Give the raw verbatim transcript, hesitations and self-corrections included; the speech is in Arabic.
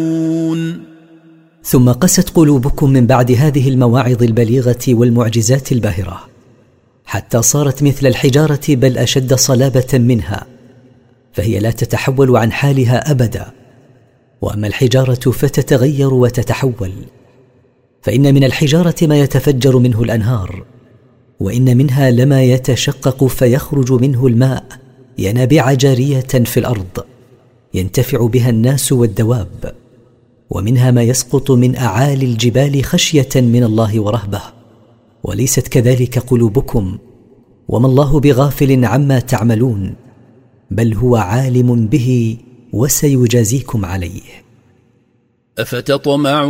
ثم قست قلوبكم من بعد هذه المواعظ البليغة والمعجزات الباهرة حتى صارت مثل الحجارة بل أشد صلابة منها، فهي لا تتحول عن حالها أبدا. وأما الحجارة فتتغير وتتحول، فإن من الحجارة ما يتفجر منه الأنهار، وإن منها لما يتشقق فيخرج منه الماء ينابيع جارية في الأرض ينتفع بها الناس والدواب، ومنها ما يسقط من أعالي الجبال خشية من الله ورهبة. وليست كذلك قلوبكم، وما الله بغافل عما تعملون، بل هو عالم به وسيجازيكم عليه. أفتطمعون